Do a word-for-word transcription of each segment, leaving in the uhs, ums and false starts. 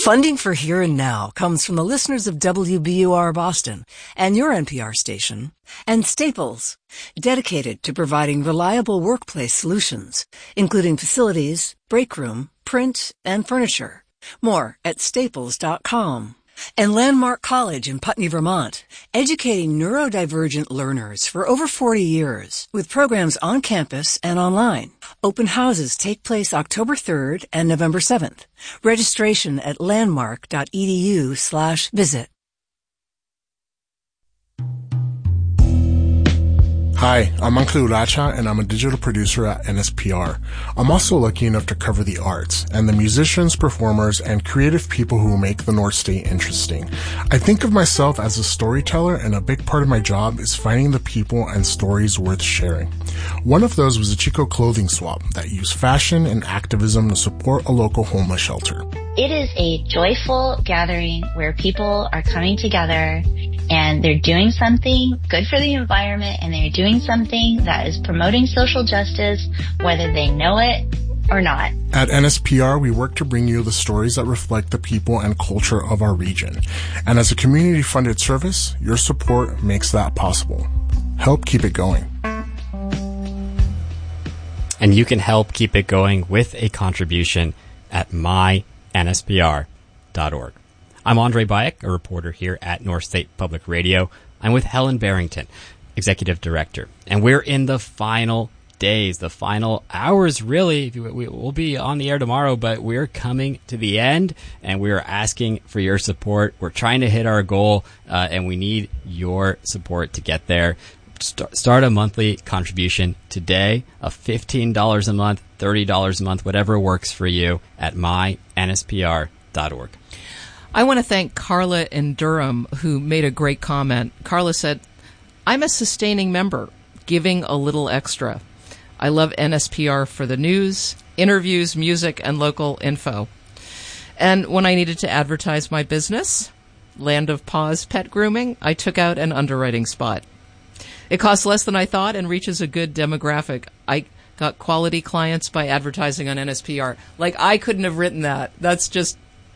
Funding for Here and Now comes from the listeners of W B U R Boston and your N P R station, and Staples, dedicated to providing reliable workplace solutions, including facilities, break room, print, and furniture. More at staples dot com. And Landmark College in Putney, Vermont, educating neurodivergent learners for over forty years with programs on campus and online. Open houses take place October third and November seventh. Registration at landmark dot e d u slash visit. Hi, I'm Uncle Uracha, and I'm a digital producer at N S P R. I'm also lucky enough to cover the arts and the musicians, performers, and creative people who make the North State interesting. I think of myself as a storyteller, and a big part of my job is finding the people and stories worth sharing. One of those was a Chico clothing swap that used fashion and activism to support a local homeless shelter. It is a joyful gathering where people are coming together and they're doing something good for the environment, and they're doing something that is promoting social justice, whether they know it or not. At N S P R, we work to bring you the stories that reflect the people and culture of our region. And as a community-funded service, your support makes that possible. Help keep it going. And you can help keep it going with a contribution at my N S P R dot org. I'm Andre Bayek, a reporter here at North State Public Radio. I'm with Helen Barrington, Executive Director. And we're in the final days, the final hours, really. We'll be on the air tomorrow, but we're coming to the end, and we're asking for your support. We're trying to hit our goal, uh, and we need your support to get there. Start a monthly contribution today of fifteen dollars a month, thirty dollars a month, whatever works for you, at my N S P R dot org. I want to thank Carla in Durham, who made a great comment. Carla said, I'm a sustaining member, giving a little extra. I love N S P R for the news, interviews, music, and local info. And when I needed to advertise my business, Land of Paws Pet Grooming, I took out an underwriting spot. It costs less than I thought and reaches a good demographic. I got quality clients by advertising on N S P R. Like, I couldn't have written that. That's just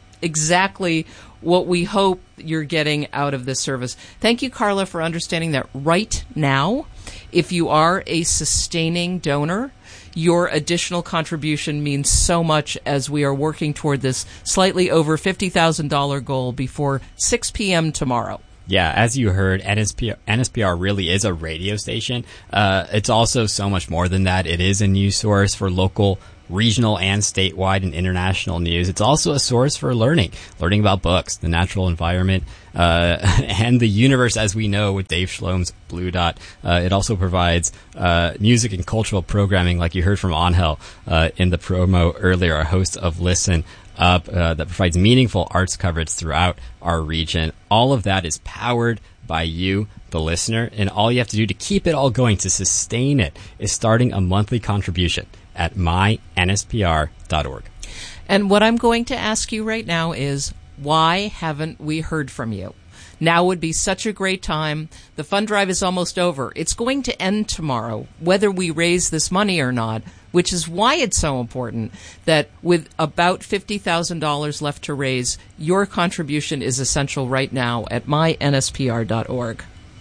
exactly what we hope you're getting out of this service. Thank you, Carla, for understanding that right now, if you are a sustaining donor, your additional contribution means so much as we are working toward this slightly over fifty thousand dollars goal before six p.m. tomorrow. Yeah, as you heard, N S P R, N S P R really is a radio station. Uh, it's also so much more than that. It is a news source for local, regional, and statewide and international news. It's also a source for learning, learning about books, the natural environment, uh, and the universe as we know with Dave Schlom's Blue Dot. Uh, it also provides uh, music and cultural programming, like you heard from Angel uh, in the promo earlier, a host of Listen Up, uh, that provides meaningful arts coverage throughout our region. All of that is powered by you, the listener, and all you have to do to keep it all going, to sustain it, is starting a monthly contribution at my N S P R dot org. And what I'm going to ask you right now is, why haven't we heard from you? Now would be such a great time. The fund drive is almost over. It's going to end tomorrow, whether we raise this money or not, which is why it's so important that with about fifty thousand dollars left to raise, your contribution is essential right now at my N S P R dot org.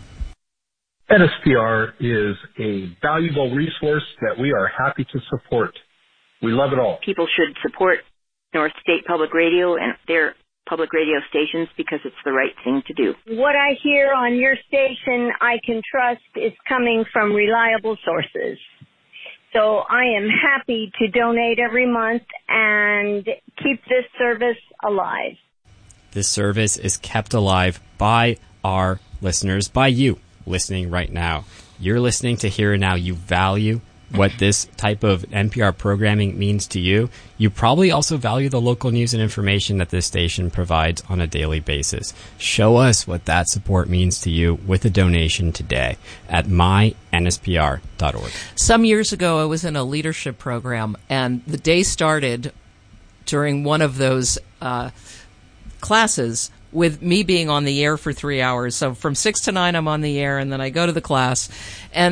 N S P R is a valuable resource that we are happy to support. We love it all. People should support North State Public Radio and their public radio stations because it's the right thing to do. What I hear on your station I can trust is coming from reliable sources. So I am happy to donate every month and keep this service alive. This service is kept alive by our listeners, by you listening right now. You're listening to Here and Now. You value what this type of N P R programming means to you. You probably also value the local news and information that this station provides on a daily basis. Show us what that support means to you with a donation today at my N S P R dot org. Some years ago, I was in a leadership program, and the day started during one of those uh, classes with me being on the air for three hours. So from six to nine, I'm on the air, and then I go to the class. And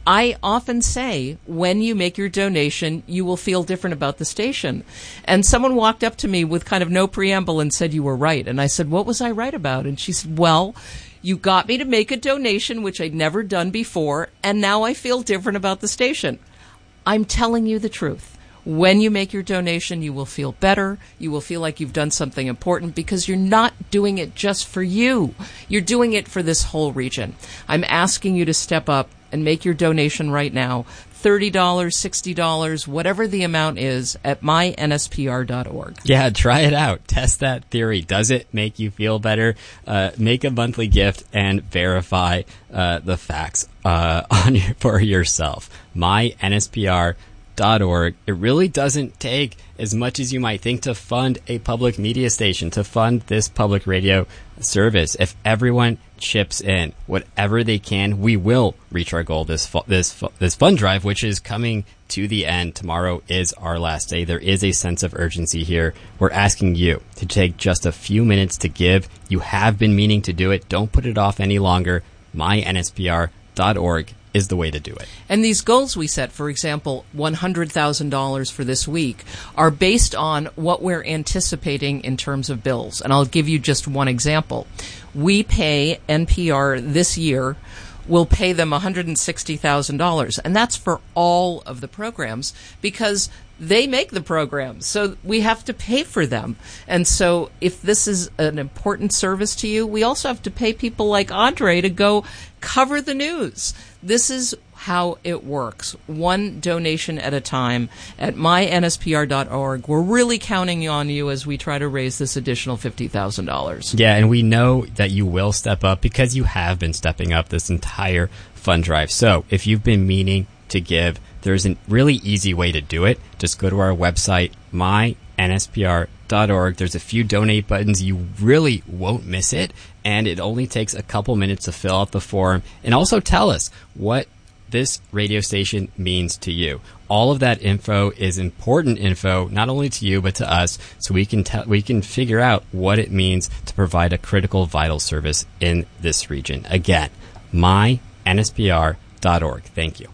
I often say, when you make your donation, you will feel different about the station. And someone walked up to me with kind of no preamble and said, you were right. And I said, what was I right about? And she said, well, you got me to make a donation, which I'd never done before, and now I feel different about the station. I'm telling you the truth. When you make your donation, you will feel better. You will feel like you've done something important because you're not doing it just for you. You're doing it for this whole region. I'm asking you to step up and make your donation right now. thirty dollars, sixty dollars, whatever the amount is, at my N S P R dot org. Yeah, try it out. Test that theory. Does it make you feel better? Uh, make a monthly gift and verify uh, the facts uh, on your, for yourself. my N S P R dot org. It really doesn't take as much as you might think to fund a public media station, to fund this public radio service. If everyone chips in whatever they can, we will reach our goal this fu- this fu- this fund drive, which is coming to the end. Tomorrow is our last day. There is a sense of urgency here. We're asking you to take just a few minutes to give. You have been meaning to do it. Don't put it off any longer. my N S P R dot org is the way to do it. And these goals we set, for example, one hundred thousand dollars for this week, are based on what we're anticipating in terms of bills. And I'll give you just one example. We pay N P R this year, we'll pay them one hundred sixty thousand dollars. And that's for all of the programs because they make the programs. So we have to pay for them. And so if this is an important service to you, we also have to pay people like Andre to go cover the news. This is how it works, one donation at a time at my N S P R dot org. We're really counting on you as we try to raise this additional fifty thousand dollars. Yeah, and we know that you will step up because you have been stepping up this entire fund drive. So if you've been meaning to give, there's a really easy way to do it. Just go to our website, my N S P R dot org. There's a few donate buttons. You really won't miss it. And it only takes a couple minutes to fill out the form. And also tell us what this radio station means to you. All of that info is important info, not only to you, but to us, so we can te- we can figure out what it means to provide a critical, vital service in this region. Again, my N S P R dot org. Thank you.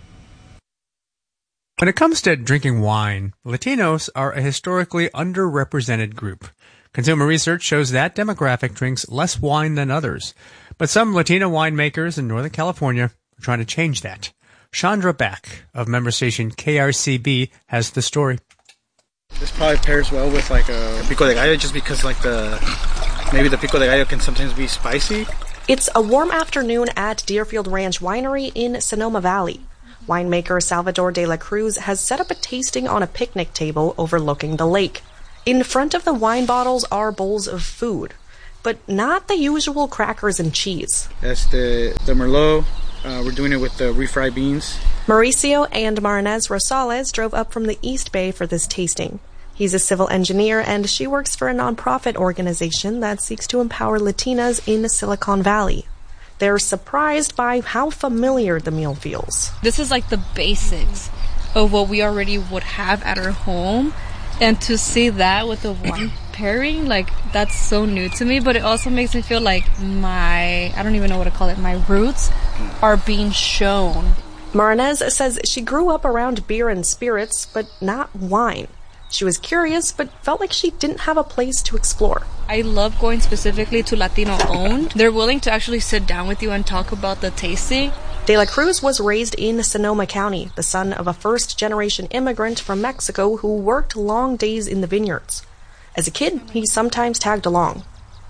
When it comes to drinking wine, Latinos are a historically underrepresented group. Consumer research shows that demographic drinks less wine than others. But some Latino winemakers in Northern California are trying to change that. Chandra Back of member station K R C B has the story. This probably pairs well with like a pico de gallo just because like the maybe the pico de gallo can sometimes be spicy. It's a warm afternoon at Deerfield Ranch Winery in Sonoma Valley. Winemaker Salvador de la Cruz has set up a tasting on a picnic table overlooking the lake. In front of the wine bottles are bowls of food, but not the usual crackers and cheese. That's the, the Merlot. Uh, we're doing it with the refried beans. Mauricio and Marinez Rosales drove up from the East Bay for this tasting. He's a civil engineer, and she works for a nonprofit organization that seeks to empower Latinas in Silicon Valley. They're surprised by how familiar the meal feels. This is like the basics of what we already would have at our home. And to see that with the wine pairing, like, that's so new to me. But it also makes me feel like my, I don't even know what to call it, my roots are being shown. Marinez says she grew up around beer and spirits, but not wine. She was curious, but felt like she didn't have a place to explore. I love going specifically to Latino-owned. They're willing to actually sit down with you and talk about the tasting. De la Cruz was raised in Sonoma County, the son of a first-generation immigrant from Mexico who worked long days in the vineyards. As a kid, he sometimes tagged along.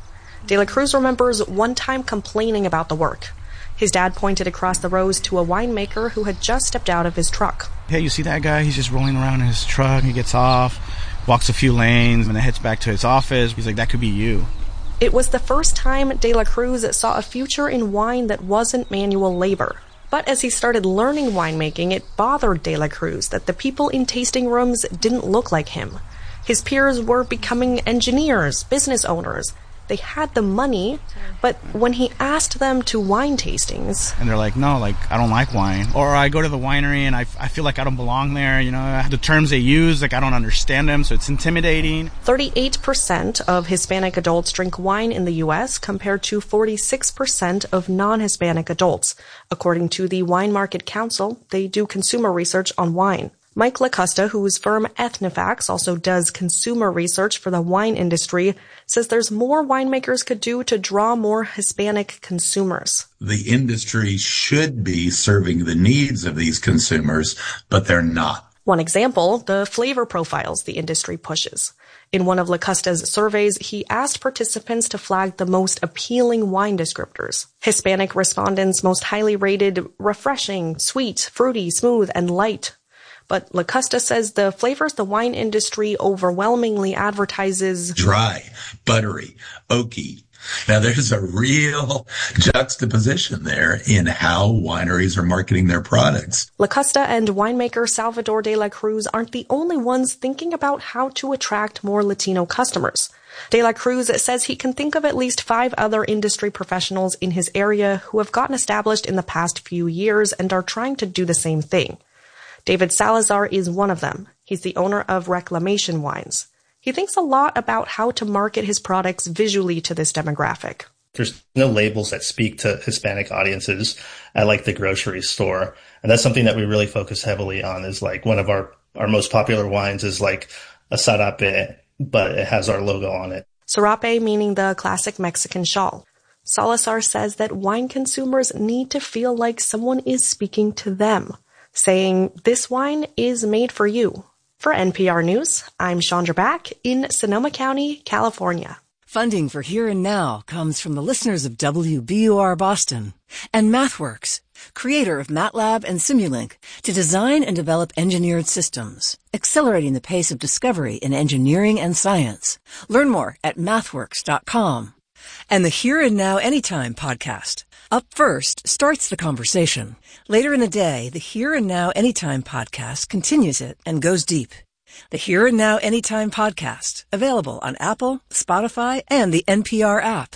De la Cruz remembers one time complaining about the work. His dad pointed across the rows to a winemaker who had just stepped out of his truck. Hey, you see that guy? He's just rolling around in his truck. He gets off, walks a few lanes, and then heads back to his office. He's like, that could be you. It was the first time De la Cruz saw a future in wine that wasn't manual labor. But as he started learning winemaking, it bothered De la Cruz that the people in tasting rooms didn't look like him. His peers were becoming engineers, business owners, They had the money, but when he asked them to wine tastings... And they're like, no, like, I don't like wine. Or I go to the winery and I, I feel like I don't belong there, you know. The terms they use, like, I don't understand them, so it's intimidating. thirty-eight percent of Hispanic adults drink wine in the U S compared to forty-six percent of non-Hispanic adults. According to the Wine Market Council, they do consumer research on wine. Mike LaCosta, whose firm Ethnifax also does consumer research for the wine industry, says there's more winemakers could do to draw more Hispanic consumers. The industry should be serving the needs of these consumers, but they're not. One example, the flavor profiles the industry pushes. In one of LaCosta's surveys, he asked participants to flag the most appealing wine descriptors. Hispanic respondents most highly rated refreshing, sweet, fruity, smooth, and light. But LaCosta says the flavors the wine industry overwhelmingly advertises... dry, buttery, oaky. Now, there's a real juxtaposition there in how wineries are marketing their products. LaCosta and winemaker Salvador de la Cruz aren't the only ones thinking about how to attract more Latino customers. De la Cruz says he can think of at least five other industry professionals in his area who have gotten established in the past few years and are trying to do the same thing. David Salazar is one of them. He's the owner of Reclamation Wines. He thinks a lot about how to market his products visually to this demographic. There's no labels that speak to Hispanic audiences at like the grocery store. And that's something that we really focus heavily on is like one of our, our most popular wines is like a sarape, but it has our logo on it. Sarape meaning the classic Mexican shawl. Salazar says that wine consumers need to feel like someone is speaking to them, saying, this wine is made for you. For N P R News, I'm Chandra Back in Sonoma County, California. Funding for Here and Now comes from the listeners of W B U R Boston and MathWorks, creator of MATLAB and Simulink, to design and develop engineered systems, accelerating the pace of discovery in engineering and science. Learn more at mathworks dot com. And the Here and Now Anytime podcast. Up First starts the conversation. Later in the day, the Here and Now Anytime podcast continues it and goes deep. The Here and Now Anytime podcast, available on Apple, Spotify, and the N P R app.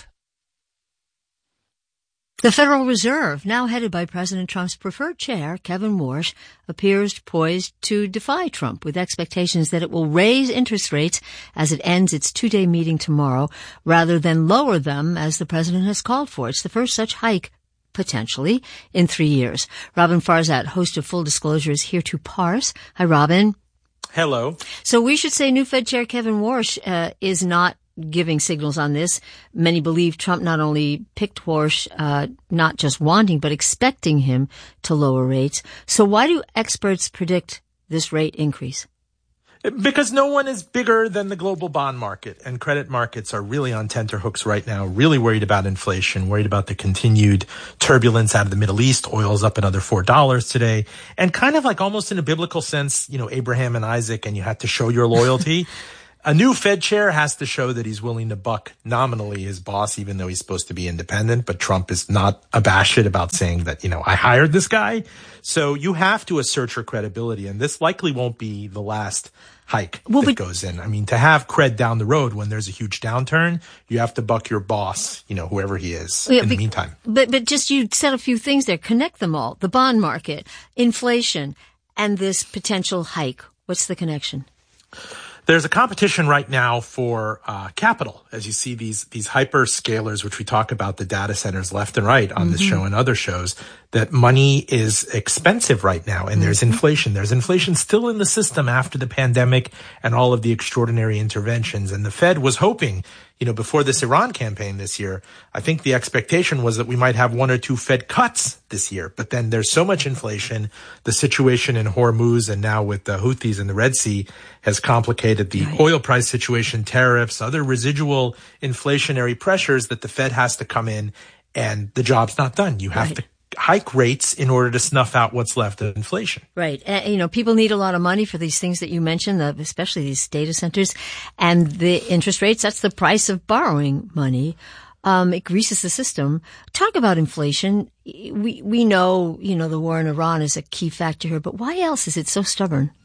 The Federal Reserve, now headed by President Trump's preferred chair, Kevin Warsh, appears poised to defy Trump with expectations that it will raise interest rates as it ends its two-day meeting tomorrow, rather than lower them as the president has called for. It's the first such hike, potentially, in three years. Robin Farzad, host of Full Disclosure, is here to parse. Hi, Robin. Hello. So we should say new Fed Chair Kevin Warsh uh, is not giving signals on this. Many believe Trump not only picked Warsh, uh, not just wanting, but expecting him to lower rates. So why do experts predict this rate increase? Because no one is bigger than the global bond market, and credit markets are really on tenterhooks right now, really worried about inflation, worried about the continued turbulence out of the Middle East. Oil's up another four dollars today. And kind of like almost in a biblical sense, you know, Abraham and Isaac, and you had to show your loyalty. A new Fed chair has to show that he's willing to buck nominally his boss, even though he's supposed to be independent. But Trump is not abashed about saying that, you know, I hired this guy. So you have to assert your credibility. And this likely won't be the last hike well, that but, goes in. I mean, to have cred down the road when there's a huge downturn, you have to buck your boss, you know, whoever he is yeah, in but, the meantime. But, but just you said a few things there. Connect them all. The bond market, inflation, and this potential hike. What's the connection? There's a competition right now for uh capital, as you see these these hyperscalers, which we talk about, the data centers left and right on mm-hmm. this show and other shows, that money is expensive right now, and mm-hmm. there's inflation. There's inflation still in the system after the pandemic and all of the extraordinary interventions. And the Fed was hoping, you know, before this Iran campaign this year, I think the expectation was that we might have one or two Fed cuts this year. But then there's so much inflation. The situation in Hormuz and now with the Houthis in the Red Sea has complicated the right. oil price situation, tariffs, other residual inflationary pressures that the Fed has to come in, and the job's not done. You have right. to hike rates in order to snuff out what's left of inflation. Right. Uh, you know, people need a lot of money for these things that you mentioned, uh, especially these data centers. And the interest rates, that's the price of borrowing money. Um, it greases the system. Talk about inflation. We, we know, you know, the war in Iran is a key factor here, but why else is it so stubborn?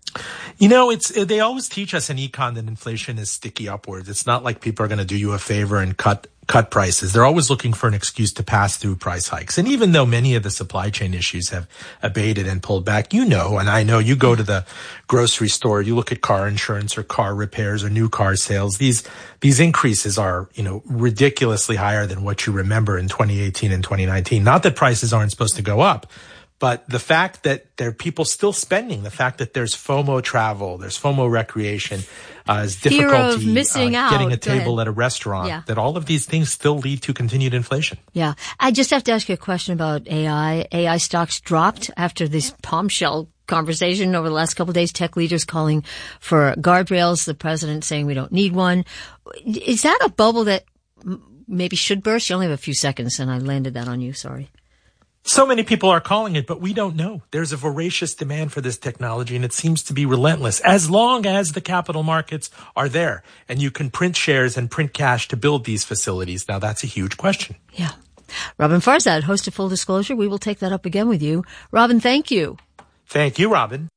You know, it's they always teach us in econ that inflation is sticky upwards. It's not like people are going to do you a favor and cut cut prices. They're always looking for an excuse to pass through price hikes. And even though many of the supply chain issues have abated and pulled back, you know, and I know you go to the grocery store, you look at car insurance or car repairs or new car sales. These these increases are, you know, ridiculously higher than what you remember in twenty eighteen and twenty nineteen. Not that prices aren't supposed to go up, but the fact that there are people still spending, the fact that there's FOMO travel, there's FOMO recreation, uh, is Fear difficulty of missing uh, out. getting a Go table ahead. at a restaurant, Yeah. that all of these things still lead to continued inflation. Yeah. I just have to ask you a question about A I. A I stocks dropped after this bombshell conversation over the last couple of days. Tech leaders calling for guardrails, the president saying we don't need one. Is that a bubble that m- maybe should burst? You only have a few seconds, and I landed that on you. Sorry. So many people are calling it, but we don't know. There's a voracious demand for this technology, and it seems to be relentless as long as the capital markets are there and you can print shares and print cash to build these facilities. Now, that's a huge question. Yeah. Robin Farzad, host of Full Disclosure. We will take that up again with you. Robin, thank you. Thank you, Robin.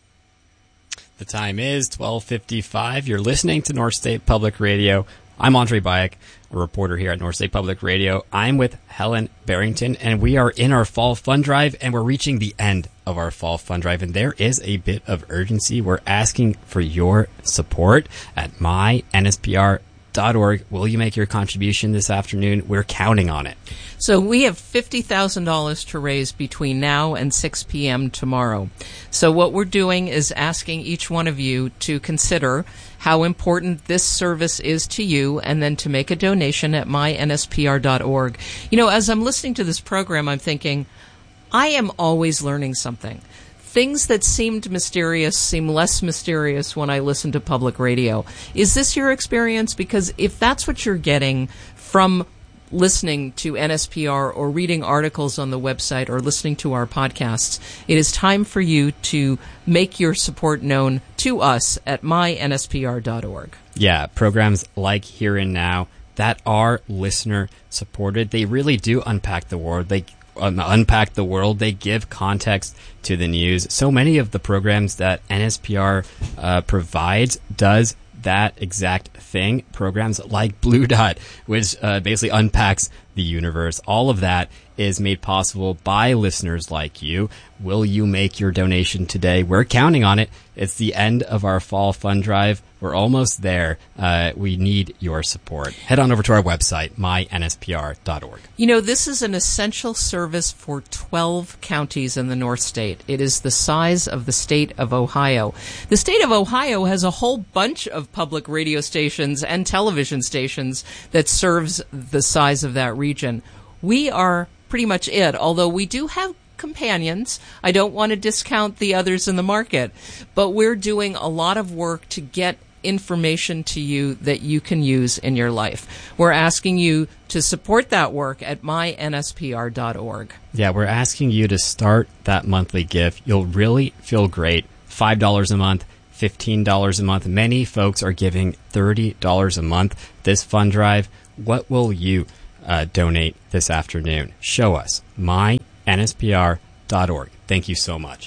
The time is twelve fifty-five. You're listening to North State Public Radio. I'm Andre Bayek, a reporter here at North State Public Radio. I'm with Helen Barrington, and we are in our fall fund drive, and we're reaching the end of our fall fund drive, and there is a bit of urgency. We're asking for your support at my N S P R dot org. Will you make your contribution this afternoon? We're counting on it. So we have fifty thousand dollars to raise between now and six p.m. tomorrow. So what we're doing is asking each one of you to consider how important this service is to you, and then to make a donation at my N S P R dot org. You know, as I'm listening to this program, I'm thinking, I am always learning something. Things that seemed mysterious seem less mysterious when I listen to public radio. Is this your experience? Because if that's what you're getting from listening to N S P R or reading articles on the website or listening to our podcasts, it is time for you to make your support known to us at my N S P R dot org. Yeah, programs like Here and Now that are listener supported, they really do unpack the world. They um, unpack the world. They give context to the news. So many of the programs that N S P R uh, provides does that exact thing. Programs like Blue Dot, which uh, basically unpacks the universe. All of that is made possible by listeners like you. Will you make your donation today? We're counting on it. It's the end of our fall fund drive. We're almost there. Uh, we need your support. Head on over to our website, my N S P R dot org. You know, this is an essential service for twelve counties in the North State. It is the size of the state of Ohio. The state of Ohio has a whole bunch of public radio stations and television stations that serves the size of that region. We are pretty much it, although we do have companions. I don't want to discount the others in the market, but we're doing a lot of work to get information to you that you can use in your life. We're asking you to support that work at my N S P R dot org. Yeah, we're asking you to start that monthly gift. You'll really feel great. five dollars a month, fifteen dollars a month. Many folks are giving thirty dollars a month. This fund drive, what will you uh, donate this afternoon? Show us. my N S P R dot org. Thank you so much.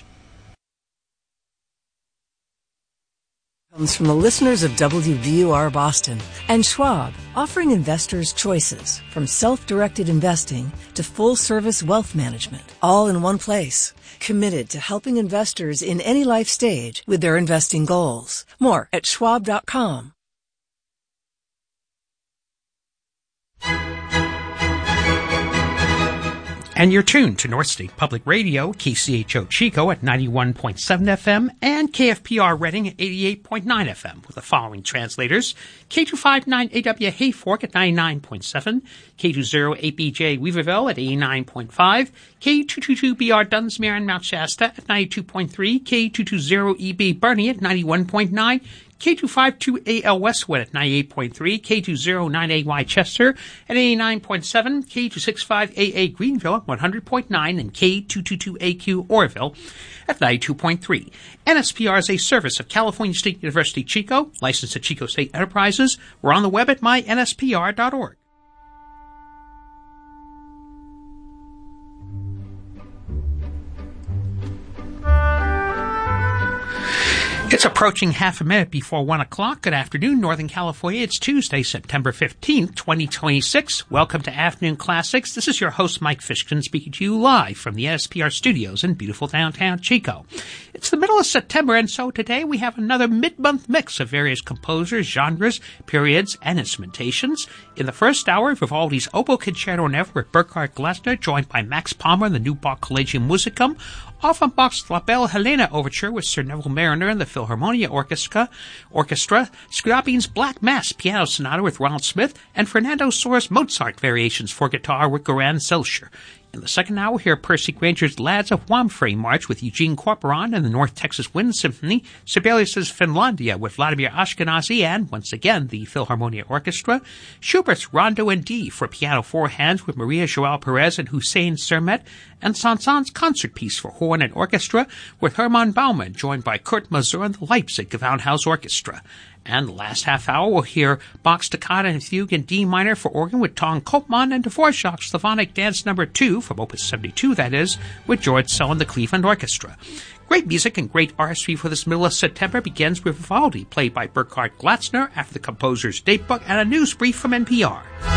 Comes from the listeners of W B U R Boston and Schwab, offering investors choices from self-directed investing to full-service wealth management, all in one place. Committed to helping investors in any life stage with their investing goals. More at schwab dot com. And you're tuned to North State Public Radio, K C H O Chico at ninety-one point seven F M and K F P R Reading at eighty-eight point nine F M with the following translators. K two fifty-nine A W Hayfork at ninety-nine point seven, K twenty eight B J Weaverville at eighty-nine point five, K two twenty-two B R Dunsmuir and Mount Shasta at ninety-two point three, K two twenty E B Bernie at ninety-one point nine, K two fifty-two A L Westwood at ninety-eight point three, K two oh nine A Y Chester at eighty-nine point seven, K two sixty-five A A Greenville at one hundred point nine, and K two twenty-two A Q Oroville at ninety-two point three. N S P R is a service of California State University Chico, licensed at Chico State Enterprises. We're on the web at my N S P R dot org. approaching half a minute before one o'clock. Good afternoon, Northern California. It's Tuesday, September fifteenth, twenty twenty-six. Welcome to Afternoon Classics. This is your host, Mike Fishkin, speaking to you live from the N S P R studios in beautiful downtown Chico. It's the middle of September, and so today we have another mid-month mix of various composers, genres, periods, and instrumentations. In the first hour, Vivaldi's Oboe Concerto Never with Burkhard Glasner, joined by Max Palmer and the New Bach Collegium Musicum. Offenbach's La Belle Helena Overture with Sir Neville Mariner and the Philharmonia Orchestra, Orchestra, Scriabin's Black Mass Piano Sonata with Ronald Smith, and Fernando Soares Mozart Variations for Guitar with Goran Selcher. In the second hour, hear Percy Granger's Lads of Wamfrey March with Eugene Corporon and the North Texas Wind Symphony, Sibelius's Finlandia with Vladimir Ashkenazy and, once again, the Philharmonia Orchestra, Schubert's Rondo in D for piano four hands with Maria Joao Perez and Hussein Sermet, and Saint-Saëns Concert Piece for horn and orchestra with Hermann Baumann, joined by Kurt Masur and the Leipzig Gewandhaus Orchestra. And the last half hour, we'll hear Bach's Toccata and Fugue in D minor for organ with Ton Koopman and Dvorak's Slavonic Dance Number two, from Opus seventy-two, that is, with George Szell and the Cleveland Orchestra. Great music and great artistry for this middle of September begins with Vivaldi, played by Burkhard Glasner after the composer's date book and a news brief from N P R.